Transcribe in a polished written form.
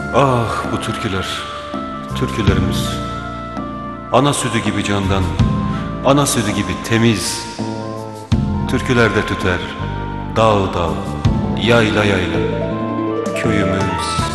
Ah bu türküler, türkülerimiz. Ana sütü gibi candan, ana sütü gibi temiz. Türkülerde tüter, dağ dağ, yayla yayla, köyümüz.